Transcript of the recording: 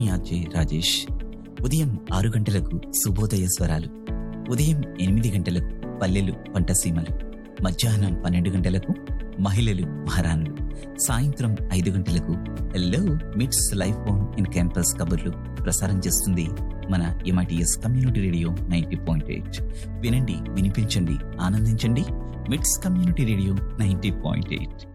యాచే రాజేష్. ఉదయం 6 గంటలకు శుభోదయ స్వరాలు, ఉదయం 8 గంటలకు పల్లెలు పంటసీమలు, మధ్యాహ్నం 12 గంటలకు మహిళలు మహారాణులు, సాయంత్రం 5 గంటలకు హెల్లో మిట్స్ లైఫ్ ఆన్ ఇన్ క్యాంపస్ కబుర్లు ప్రసారం చేస్తుంది మన ఎంఐటిఎస్ కమ్యూనిటీ రేడియో 90.8. వినండి, వినిపించండి, ఆనందించండి. మిట్స్ కమ్యూనిటీ రేడియో 90.8.